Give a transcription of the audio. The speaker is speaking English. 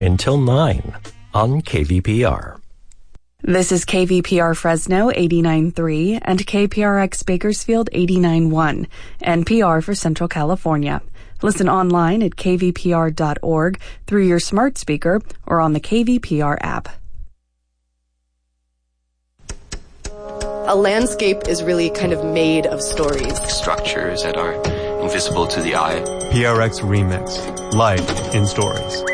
until 9 on KVPR. This is KVPR Fresno 89.3 and KPRX Bakersfield 89.1, NPR for Central California. Listen online at kvpr.org through your smart speaker or on the KVPR app. A landscape is really kind of made of stories. Structures that are invisible to the eye. PRX Remix. Life in Stories.